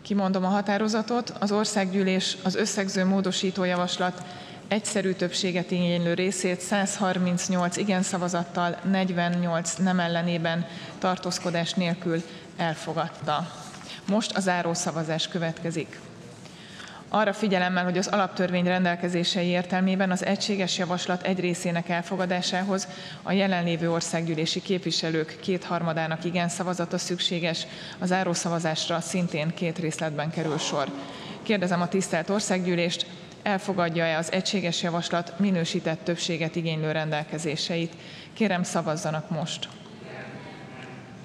Kimondom a határozatot. Az országgyűlés az összegző módosító javaslat egyszerű többséget igénylő részét 138 igen szavazattal, 48 nem ellenében, tartózkodás nélkül elfogadta. Most a záró szavazás következik. Arra figyelemmel, hogy az alaptörvény rendelkezései értelmében az egységes javaslat egy részének elfogadásához a jelenlévő országgyűlési képviselők kétharmadának igen szavazata szükséges, a zárószavazásra szintén 2 részletben kerül sor. Kérdezem a tisztelt országgyűlést, elfogadja-e az egységes javaslat minősített többséget igénylő rendelkezéseit? Kérem, szavazzanak most!